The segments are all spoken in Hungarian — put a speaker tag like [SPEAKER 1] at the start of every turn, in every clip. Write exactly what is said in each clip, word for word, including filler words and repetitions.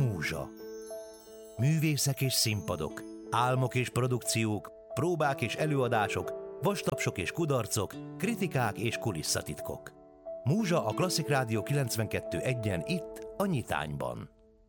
[SPEAKER 1] Múzsa. Művészek és színpadok, álmok és produkciók, próbák és előadások, vastapsok és kudarcok, kritikák és kulisszatitkok. Múzsa a Klasszik Rádió kilencvenkettő egyen itt, a Nyitányban.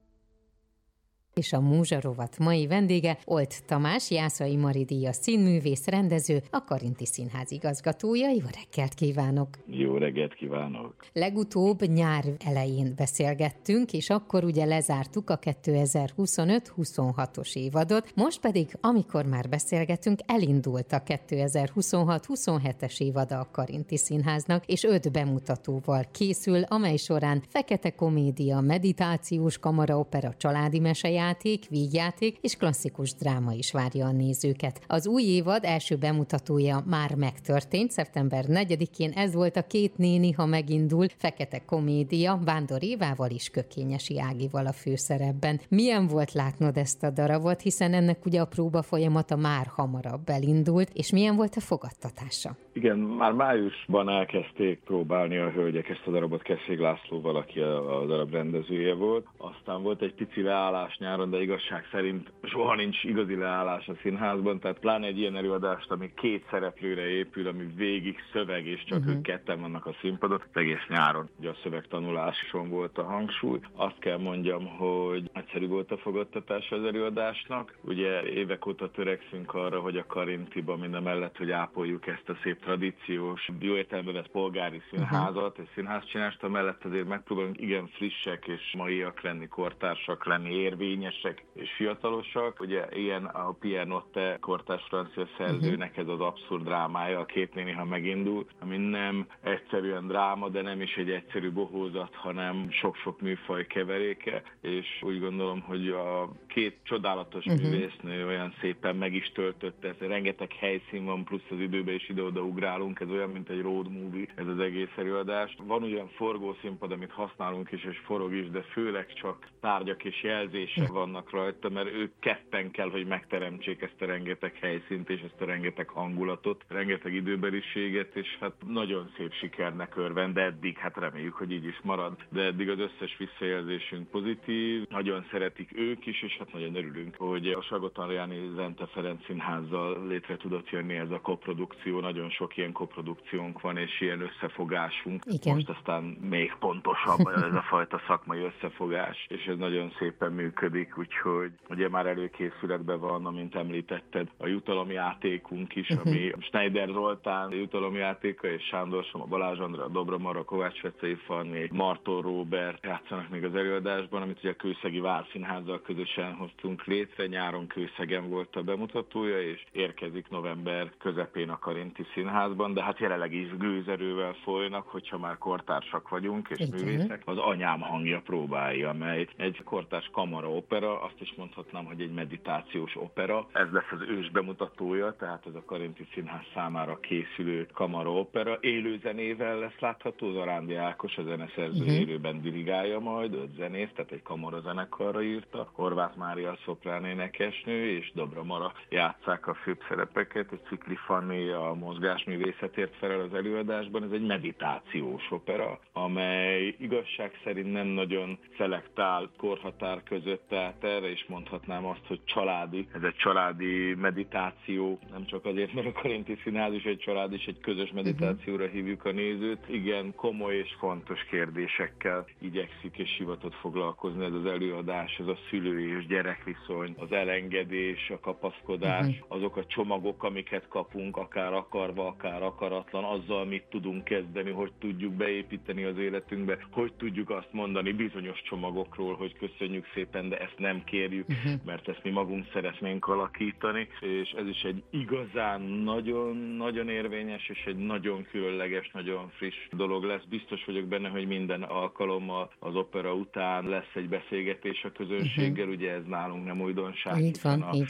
[SPEAKER 2] És a Múzsa rovat mai vendége Olt Tamás, Jászai Mari díjas színművész, rendező, a Karinti Színház igazgatója. Jó reggelt kívánok!
[SPEAKER 3] Jó reggelt kívánok!
[SPEAKER 2] Legutóbb nyár elején beszélgettünk, és akkor ugye lezártuk a kétezer-huszonöt huszonhatos évadot, most pedig, amikor már beszélgetünk, elindult a kétezer-huszonhat huszonhetes évada a Karinti Színháznak, és öt bemutatóval készül, amely során fekete komédia, meditációs kamaraopera, családi mesejáték, játék, vígjáték és klasszikus dráma is várja a nézőket. Az új évad első bemutatója már megtörtént, szeptember negyedikén ez volt a Két néni, ha megindul, fekete komédia, Vándor Évával és Kökényesi Ágival a főszerepben. Milyen volt látnod ezt a darabot, hiszen ennek ugye a próba folyamata már hamarabb elindult, és milyen volt a fogadtatása?
[SPEAKER 3] Igen, már májusban elkezdték próbálni a hölgyek ezt a darabot, Keszég László valaki a, a darab rendezője volt. Aztán volt egy pici leállás nyáron, de igazság szerint soha nincs igazi leállás a színházban, tehát pláne egy ilyen előadást, ami két szereplőre épül, ami végig szöveg, és csak uh-huh. ők ketten vannak a színpadon, egész nyáron. Ugye a szövegtanuláson volt a hangsúly. Azt kell mondjam, hogy egyszerű volt a fogadtatása az előadásnak. Ugye évek óta törekszünk arra, hogy a Karintiban minden mellett, hogy ápoljuk ezt a szép tradíciós, jó értelemben vett polgári színházat, uh-huh. és színházcsinást, amellett azért megpróbálunk igen frissek és maiak lenni, kortársak lenni, érvényesek és fiatalosak. Ugye ilyen a Pierre Notte kortárs francia szerzőnek ez az abszurd drámája, a Két néni, ha megindul, ami nem egyszerűen dráma, de nem is egy egyszerű bohózat, hanem sok-sok műfaj keveréke, és úgy gondolom, hogy a két csodálatos uh-huh. művésznő olyan szépen meg is töltötte, ez rengeteg helyszín van, plusz az időben is ide-oda ugrálunk, ez olyan, mint egy road movie, ez az egész előadás. Van olyan forgószínpad, amit használunk is, és forog is, de főleg csak tárgyak és jelzések vannak rajta, mert ők ketten kell, hogy megteremtsék ezt a rengeteg helyszínt, és ezt a rengeteg hangulatot, rengeteg időbeliséget, és hát nagyon szép sikernek örvend, de eddig, hát reméljük, hogy így is marad, de eddig az összes visszajelzésünk pozitív, nagyon szeretik ők is, és hát nagyon örülünk, hogy a Sagotan-Jáni Zente Ferenc Színházzal létre tudott jönni ez a koprodukció, nagyon sok ilyen koprodukciónk van, és ilyen összefogásunk.
[SPEAKER 2] Igen.
[SPEAKER 3] Most aztán még pontosabb ez a fajta szakmai összefogás, és ez nagyon szépen működik, úgyhogy ugye már előkészületben van, amint említetted, a jutalomjátékunk is, uh-huh. ami Schneider Zoltán jutalomjátéka, és Sándor Soma, Balázs Andrá, Dobra Mara, Kovács Vecei Fanni, Marton Róbert játszanak még az előadásban, amit ugye a Kőszegi Várszínházzal közösen hoztunk létre. Nyáron Kőszegen volt a bemutatója, és érkezik november közepén a Karinti Színházban, de hát jelenleg is gőzerővel folynak, hogyha már kortársak vagyunk, és
[SPEAKER 2] Igen.
[SPEAKER 3] művészek. Az Anyám hangja próbálja, amely egy kortárs kamaraopera, azt is mondhatnám, hogy egy meditációs opera. Ez lesz az ős bemutatója, tehát ez a Karinti Színház számára készülő kamaraopera. Élő zenével lesz látható, Zarándi Ákos, a zeneszerző uh-huh. élőben dirigálja majd, öt zenész, tehát egy kamarazenekarra írta. Horváth Mária a szoprán énekesnő, és Dobra Mara játsszák a főbb szerepeket, és Cikli Fanni a mozgásművészetért felel az előadásban. Ez egy meditációs opera, amely igazság szerint nem nagyon szelektál korhatár között, tehát erre is mondhatnám azt, hogy családi, ez egy családi meditáció, nem csak azért, mert a Karinti Színház is egy család, és egy közös meditációra hívjuk a nézőt. Igen, komoly és fontos kérdésekkel igyekszik és hivatott foglalkozni ez az előadás, ez a szülő és gyerekviszony, az elengedés, a kapaszkodás, uh-huh. azok a csomagok, amiket kapunk, akár akarva, akár akaratlan, azzal mit tudunk kezdeni, hogy tudjuk beépíteni az életünkbe, hogy tudjuk azt mondani bizonyos csomagokról, hogy köszönjük szépen, de ezt nem kérjük, uh-huh. mert ezt mi magunk szeretnénk alakítani, és ez is egy igazán nagyon-nagyon érvényes, és egy nagyon különleges, nagyon friss dolog lesz. Biztos vagyok benne, hogy minden alkalommal az opera után lesz egy beszélgetés a közönséggel, uh-huh. ugye ez nálunk nem újdonság.
[SPEAKER 2] Így van,
[SPEAKER 3] a
[SPEAKER 2] így van.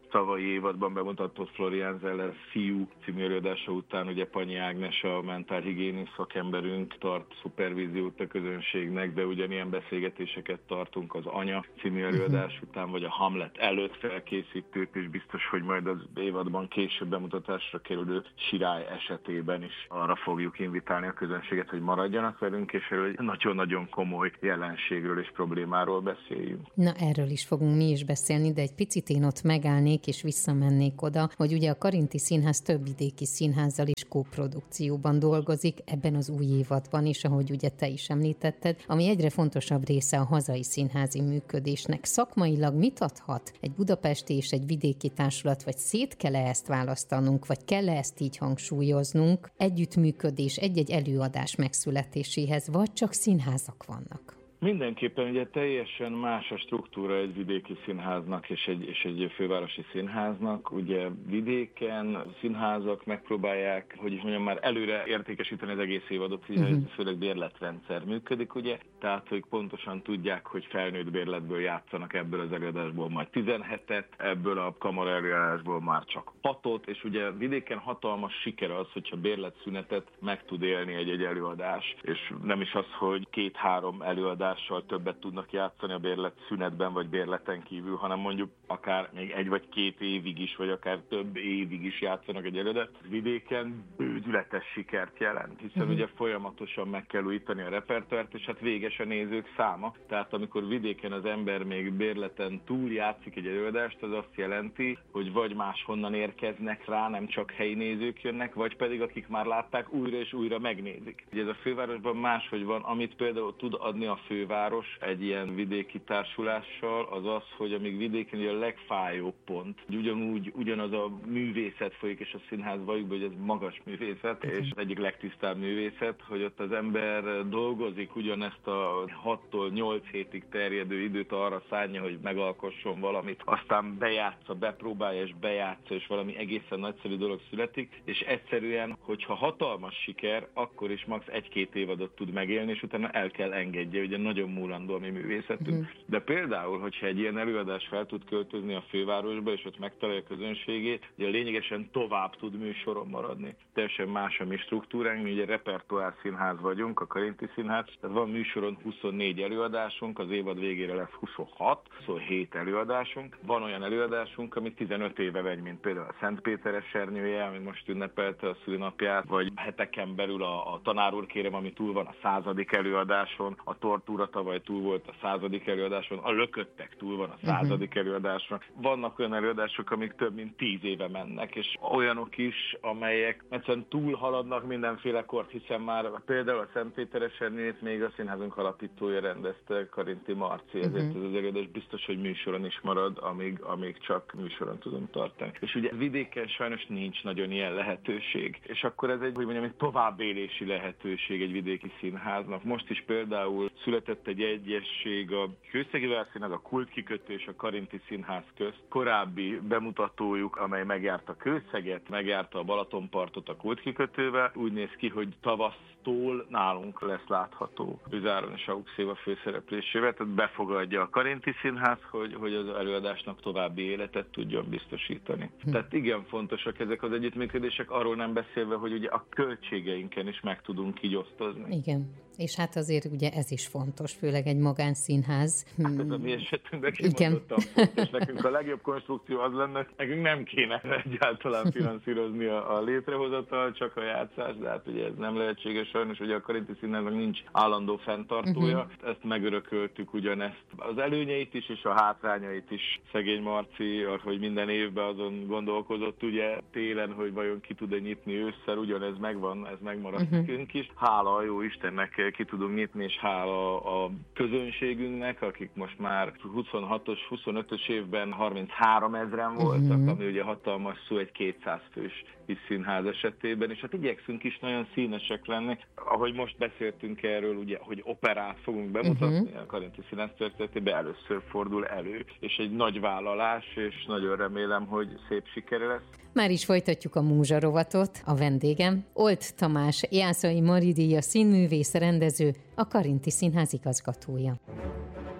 [SPEAKER 3] tavalyi évadban bemutatott Florian Zeller Fiú című előadása után ugye Panyi Ágnes, a mentálhigiénisz szakemberünk tart szupervíziót a közönségnek, de ugyanilyen beszélgetéseket tartunk az Anya című előadás uh-huh. után, vagy a Hamlet előtt felkészítőt, és biztos, hogy majd az évadban később bemutatásra kerülő Sirály esetében is arra fogjuk invitálni a közönséget, hogy maradjanak velünk, és erről egy nagyon-nagyon komoly jelenségről és problémáról beszéljünk.
[SPEAKER 2] Na, erről is fogunk mi is beszélni, de egy picit én ott megállnék és visszamennék oda, hogy ugye a Karinthy Színház több vidéki színházzal is kóprodukcióban dolgozik ebben az új évadban is, ahogy ugye te is említetted, ami egyre fontosabb része a hazai színházi működésnek. Szakmailag mit adhat egy budapesti és egy vidéki társulat, vagy szét kell-e ezt választanunk, vagy kell-e ezt így hangsúlyoznunk együttműködés egy-egy előadás megszületéséhez, vagy csak színházak vannak?
[SPEAKER 3] Mindenképpen ugye teljesen más a struktúra egy vidéki színháznak és egy, és egy fővárosi színháznak. Ugye vidéken színházak megpróbálják, hogy is mondjam, már előre értékesíteni az egész évadot, uh-huh. főleg bérletrendszer működik, ugye? Tehát, hogy pontosan tudják, hogy felnőtt bérletből játszanak ebből az előadásból majd tizenhetet, ebből a kamara előadásból már csak hatot, és ugye vidéken hatalmas siker az, hogyha bérletszünetet meg tud élni egy-egy előadás, és nem is az, hogy két-három előadás többet tudnak játszani a bérlet szünetben, vagy bérleten kívül, hanem mondjuk akár még egy vagy két évig is, vagy akár több évig is játszanak egy előadást. Vidéken bődületes sikert jelent, hiszen uh-huh. ugye folyamatosan meg kell újítani a repertoárt, és hát véges a nézők száma. Tehát amikor vidéken az ember még bérleten túl játszik egy előadást, az azt jelenti, hogy vagy máshonnan érkeznek rá, nem csak helyi nézők jönnek, vagy pedig akik már látták, újra és újra megnézik. Ugye ez a fővárosban máshogy van, amit például tud adni a fő főváros egy ilyen vidéki társulással, az az, hogy amíg vidéken a legfájóbb pont, ugyanúgy, ugyanaz a művészet folyik, és a színház valljuk, hogy ez magas művészet, és az egyik legtisztább művészet, hogy ott az ember dolgozik ugyanezt a hattól nyolc hétig terjedő időt arra szánja, hogy megalkosson valamit, aztán bejátsza, bepróbálja és bejátsza, és valami egészen nagyszerű dolog születik, és egyszerűen, hogyha hatalmas siker, akkor is max. egy-két évadot tud megélni, és utána el kell engedje, ugye nagyon múlandó a mi művészetünk. Mm. De például, hogyha egy ilyen előadás fel tud költözni a fővárosba, és ott megtalálja a közönségét, ugye lényegesen tovább tud műsoron maradni. Teljesen más a mi struktúránk, mi ugye repertoár színház vagyunk, a Karinthy Színház, tehát van műsoron huszonnégy előadásunk, az évad végére lesz huszonhat, huszonhét előadásunk. Van olyan előadásunk, ami tizenöt éve megy, mint például a Szent Péter esernyője, ami most ünnepelte a szülinapját, vagy heteken belül a, a Tanár úr kérem, ami túl van a századik előadáson, a Tortúra tavaly túl volt a századik előadáson, a Lököttek túl van a századik uh-huh. előadáson. Vannak olyan előadások, amik több mint tíz éve mennek, és olyanok is, amelyek egyszerűen túl haladnak mindenféle kort, hiszen már például a Szent Péter esernyőjét még a színházunk alapítója rendezte, Karinthy Marci, ezért uh-huh. ez az előadás biztos, hogy műsoron is marad, amíg, amíg csak műsoron tudunk tartani. És ugye vidéken sajnos nincs nagyon ilyen lehetőség, és akkor ez egy, hogy mondjam, egy továbbélési lehetőség egy vidéki színháznak. Most is például született egy egyesség a Kőszegi Várszínház, a Kultkikötő és a Karinthy Színház közt. Korábbi bemutatójuk, amely megjárta Kőszeget, megjárta a Balatonpartot a Kultkikötővel, úgy néz ki, hogy tavasztól nálunk lesz látható Üzáron és Auxéva főszereplésével, tehát befogadja a Karinthy Színház, hogy, hogy az előadásnak további életet tudjon biztosítani. Hm. Tehát igen fontosak ezek az együttműködések, arról nem beszélve, hogy ugye a költségeinken is meg tudunk így osztozni.
[SPEAKER 2] Igen. És hát azért ugye ez is fontos, főleg egy magánszínház.
[SPEAKER 3] Hát ez a mi esetünkben kimondottan fontos. Nekünk a legjobb konstrukció az lenne, nekünk nem kéne egyáltalán finanszírozni a, a létrehozatal, csak a játszás, de hát ugye ez nem lehetséges sajnos, ugye a Karinthy Színháznak nincs állandó fenntartója. Uh-huh. Ezt megörököltük ugyanezt. Az előnyeit is és a hátrányait is szegény Marci, hogy minden évben azon gondolkozott, ugye télen, hogy vajon ki tud-e nyitni ősszel, ugyanez megvan, ez megmaradt uh-huh. nekünk is. Hála a jó Istennek ki tudunk nyitni, és hála a közönségünknek, akik most már huszonhatos, huszonötös évben harminchárom ezren voltak, uh-huh. ami ugye hatalmas szó egy kétszáz fős színház esetében, és hát igyekszünk is nagyon színesek lenni. Ahogy most beszéltünk erről, ugye, hogy operát fogunk bemutatni, uh-huh. a Karinthy Színház történetében először fordul elő, és egy nagy vállalás, és nagyon remélem, hogy szép sikere lesz.
[SPEAKER 2] Már is folytatjuk a Múzsa rovatot. A vendégem Olt Tamás, Jászai Mari díjas színművész, rendező, a Karinthy Színház igazgatója.